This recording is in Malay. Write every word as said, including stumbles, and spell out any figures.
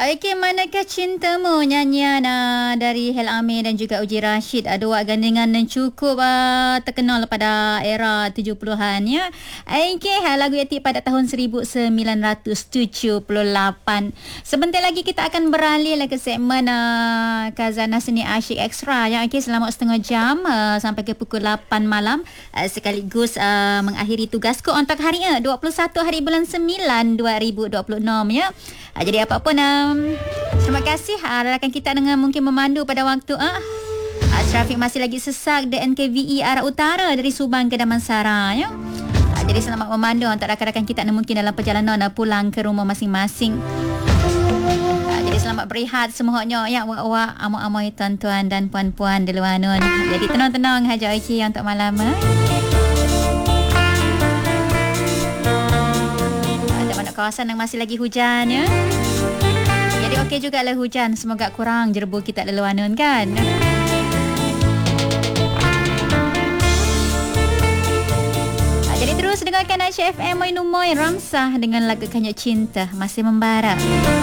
Okey, Manakah Cintamu, nyanyian uh, dari Hel Amir dan juga Uji Rashid, uh, dua gandingan yang cukup uh, terkenal pada era tujuh puluhan ya. Okey, uh, lagu yang pada tahun seribu sembilan ratus tujuh puluh lapan. Sebentar lagi kita akan beralih ke segmen uh, Khazanah Seni Asyik Extra ya. Okey, selama setengah jam uh, sampai ke pukul lapan malam, uh, sekaligus uh, mengakhiri tugasku untuk hari uh, dua puluh satu hari bulan sembilan dua ribu dua puluh enam ya. Uh, jadi apa pun uh, terima kasih uh, rakan kita dengan mungkin memandu pada waktu ah uh, trafik masih lagi sesak D N K V E arah utara dari Subang ke Damansara ya. Uh, jadi selamat memandu untuk rakan-rakan kita yang mungkin dalam perjalanan uh, pulang ke rumah masing-masing. Uh, jadi selamat berehat semuanya ya, awak-awak, amoy-amoy tuan-tuan dan puan-puan di luar nun. Jadi tenang-tenang haja okey untuk malam ah. Ada mana kawasan yang masih lagi hujan ya. Jadi okey jugalah hujan. Semoga kurang jerebu kita leluanun kan. Jadi terus dengarkan Aisyah F M Moy Numoy Ramsah dengan lagu Kanyut Cinta masih membara.